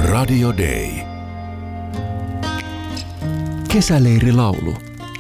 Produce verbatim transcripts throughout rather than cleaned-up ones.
Radio Day. Kesäleirilaulu.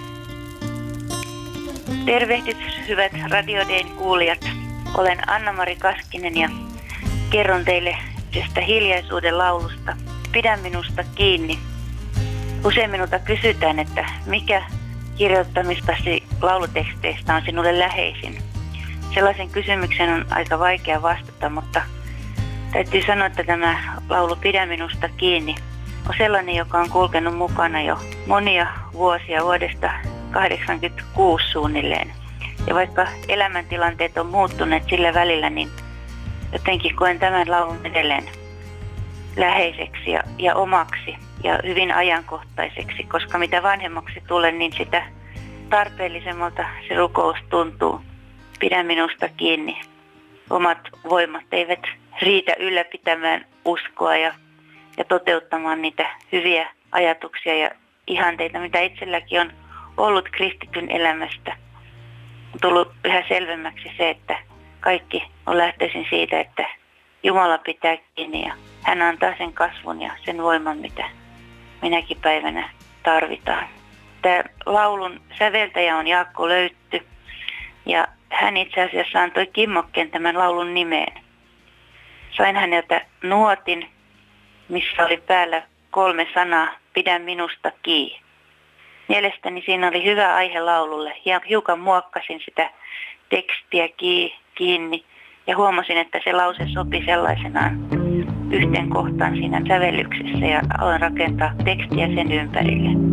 Tervehdys hyvät Radio Dayn kuulijat. Olen Anna-Mari Kaskinen ja kerron teille tästä hiljaisuuden laulusta Pidä minusta kiinni. Usein minulta kysytään, että mikä kirjoittamistasi lauluteksteistä on sinulle läheisin. Sellaisen kysymyksen on aika vaikea vastata, mutta täytyy sanoa, että tämä laulu Pidä minusta kiinni on sellainen, joka on kulkenut mukana jo monia vuosia vuodesta kahdeksankymmentäkuusi suunnilleen. Ja vaikka elämäntilanteet on muuttuneet sillä välillä, niin jotenkin koen tämän laulun edelleen läheiseksi ja, ja omaksi ja hyvin ajankohtaiseksi, koska mitä vanhemmaksi tulen, niin sitä tarpeellisemmalta se rukous tuntuu. Pidä minusta kiinni. Omat voimat eivät riitä ylläpitämään uskoa ja, ja toteuttamaan niitä hyviä ajatuksia ja ihanteita, mitä itselläkin on ollut kristityn elämästä. On tullut yhä selvemmäksi se, että kaikki on lähtöisin siitä, että Jumala pitää kiinni ja hän antaa sen kasvun ja sen voiman, mitä minäkin päivänä tarvitaan. Tämä laulun säveltäjä on Jaakko Löytty ja hän itse asiassa antoi kimmokkeen tämän laulun nimeen. Sain häneltä nuotin, missä oli päällä kolme sanaa, pidä minusta kiinni. Mielestäni siinä oli hyvä aihe laululle ja hiukan muokkasin sitä tekstiä kiinni ja huomasin, että se lause sopi sellaisenaan yhteen kohtaan siinä sävellyksessä ja aloin rakentaa tekstiä sen ympärille.